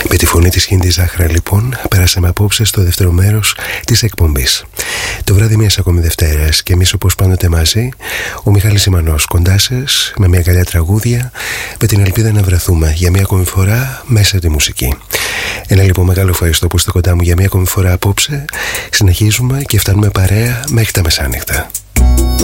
Με τη φωνή της Χίντι Ζάχρα λοιπόν πέρασαμε απόψε στο δεύτερο μέρος της εκπομπής. Το βράδυ μιας ακόμη Δευτέρας και εμείς όπως πάντοτε μαζί, ο Μιχάλης Ιμανός κοντά σας με μια καλιά τραγούδια, με την ελπίδα να βρεθούμε για μια ακόμη φορά μέσα από τη μουσική. Ένα λοιπόν μεγάλο ευχαριστώ που είστε κοντά μου για μια ακόμη φορά απόψε. Συνεχίζουμε και φτάνουμε παρέα μέχρι τα μεσάνυχτα.